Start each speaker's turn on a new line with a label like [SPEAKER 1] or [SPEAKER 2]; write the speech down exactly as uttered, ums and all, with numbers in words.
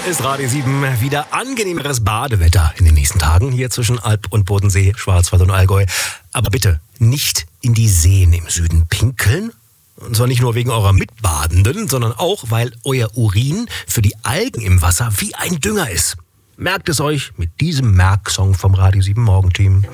[SPEAKER 1] ist Radio sieben wieder angenehmeres Badewetter in den nächsten Tagen hier zwischen Alb und Bodensee, Schwarzwald und Allgäu. Aber bitte nicht in die Seen im Süden pinkeln. Und zwar nicht nur wegen eurer Mitbadenden, sondern auch, weil euer Urin für die Algen im Wasser wie ein Dünger ist. Merkt es euch mit diesem Merksong vom Radio sieben Morgenteam.